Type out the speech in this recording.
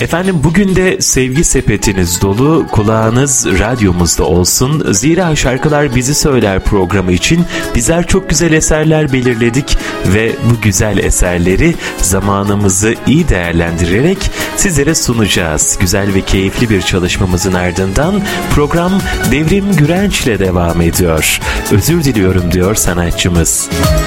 Efendim bugün de sevgi sepetiniz dolu, kulağınız radyomuzda olsun. Zira Şarkılar Bizi Söyler programı için bizler çok güzel eserler belirledik ve bu güzel eserleri zamanımızı iyi değerlendirerek sizlere sunacağız. Güzel ve keyifli bir çalışmamızın ardından program Devrim Gürenç ile devam ediyor. Özür diliyorum diyor sanatçımız.